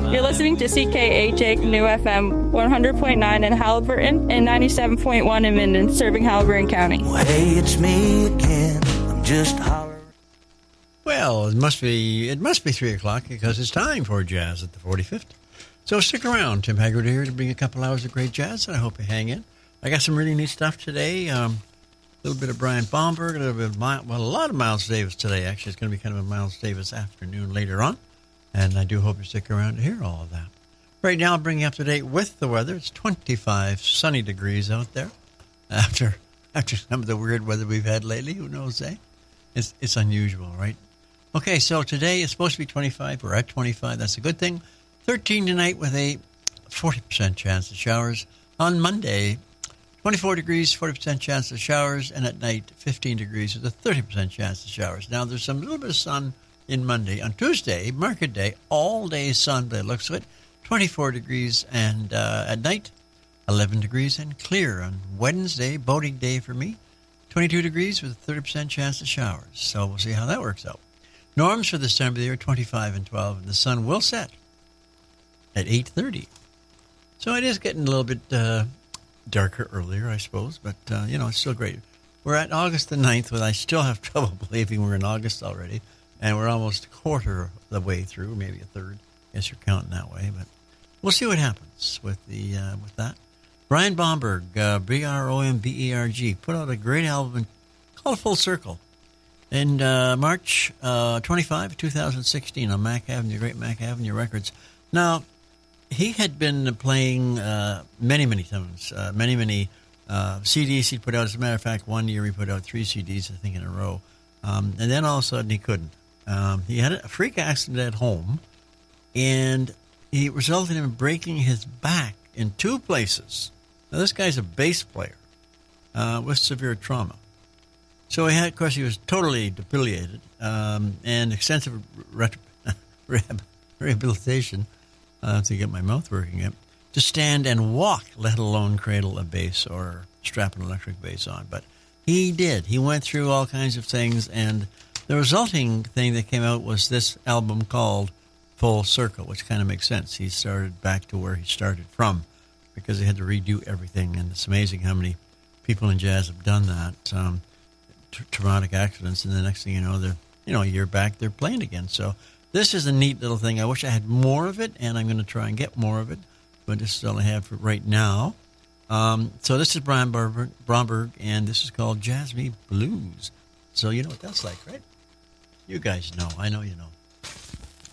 You're listening to CKHA New FM 100.9 in Haliburton and 97.1 in Minden, serving Haliburton County. Well, hey, it's me again. I'm just hollering. Well, it must be 3 o'clock because it's time for Jazz at the 45th. So stick around. Tim Haggard here to bring a couple hours of great jazz, and I hope you hang in. I got some really neat stuff today. A little bit of Brian Baumberg, a little bit of a lot of Miles Davis today. Actually, it's going to be kind of a Miles Davis afternoon later on, and I do hope you stick around to hear all of that. Right now, I'll bring you up to date with the weather. It's 25 sunny degrees out there. After some of the weird weather we've had lately, who knows, eh? It's unusual, right? Okay, so today it's supposed to be 25. We're at 25. That's a good thing. 13 tonight with a 40% chance of showers. On Monday, 24 degrees, 40% chance of showers. And at night, 15 degrees with a 30% chance of showers. Now, there's some little bit of sun in Monday. On Tuesday, market day, all day sun by the looks of it. 24 degrees. And at night, 11 degrees and clear. On Wednesday, boating day for me, 22 degrees with a 30% chance of showers. So we'll see how that works out. Norms for this time of the year, 25 and 12, and the sun will set at 8:30. So it is getting a little bit darker earlier, I suppose, but, it's still great. We're at August the 9th, but I still have trouble believing we're in August already, and we're almost a quarter of the way through, maybe a third. I guess you're counting that way, but we'll see what happens with that. Brian Baumberg, Bromberg, put out a great album called Full Circle. In March 25, 2016, on Mac Avenue, Great Mac Avenue Records. Now, he had been playing many times, many CDs he'd put out. As a matter of fact, one year he put out 3 CDs, I think, in a row. And then all of a sudden he couldn't. He had a freak accident at home, and it resulted in him breaking his back in 2 places. Now, this guy's a bass player with severe trauma. So of course, he was totally debilitated, and extensive rehabilitation to get my mouth working again, to stand and walk, let alone cradle a bass or strap an electric bass on. But he did. He went through all kinds of things, and the resulting thing that came out was this album called Full Circle, which kind of makes sense. He started back to where he started from because he had to redo everything, and it's amazing how many people in jazz have done that. Traumatic accidents, and the next thing you know, they're a year back, they're playing again. So this is a neat little thing. I wish I had more of it, and I'm going to try and get more of it, but this is all I have for right now. So this is Brian Bromberg, and this is called Jazz Me Blues. So you know what that's like, right? You guys know. I know you know.